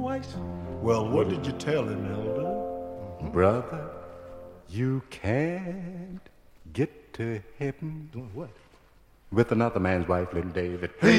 twice. Well, what did you tell him, Elder? Brother, you can't get to heaven. Doing what? With another man's wife, little David. Hey,